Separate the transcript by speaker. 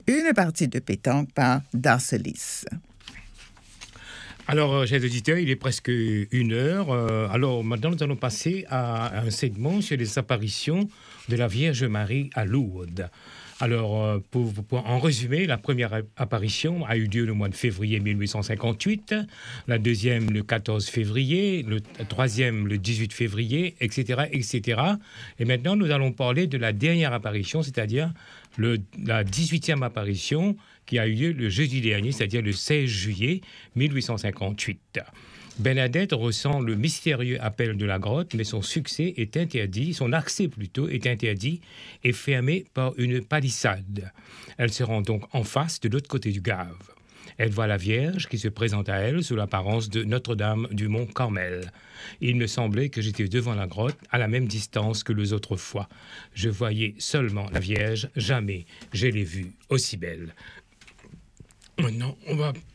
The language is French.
Speaker 1: une partie de pétanque par Darcelis.
Speaker 2: Alors, chers auditeurs, il est presque 1 heure. Alors, maintenant, nous allons passer à un segment sur les apparitions de la Vierge Marie à Lourdes. Alors, pour en résumer, la première apparition a eu lieu le mois de février 1858, la deuxième le 14 février, le troisième le 18 février, etc., etc. Et maintenant, nous allons parler de la dernière apparition, c'est-à-dire la 18e apparition qui a eu lieu le jeudi dernier, c'est-à-dire le 16 juillet 1858. Bernadette ressent le mystérieux appel de la grotte, mais son accès plutôt est interdit et fermé par une palissade. Elle se rend donc en face de l'autre côté du Gave. Elle voit la Vierge qui se présente à elle sous l'apparence de Notre-Dame du Mont Carmel. Il me semblait que j'étais devant la grotte à la même distance que les autres fois. Je voyais seulement la Vierge, jamais je l'ai vue aussi belle. Maintenant, on va